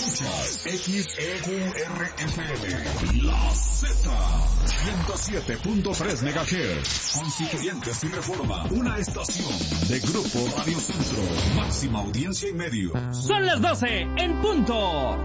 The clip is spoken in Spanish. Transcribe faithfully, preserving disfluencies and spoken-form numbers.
Escuchas X E U R F M, La Z, ciento siete punto tres megahertz, Constituyentes y Reforma, una estación de Grupo Radio Centro, máxima audiencia y medios. Son las doce en punto.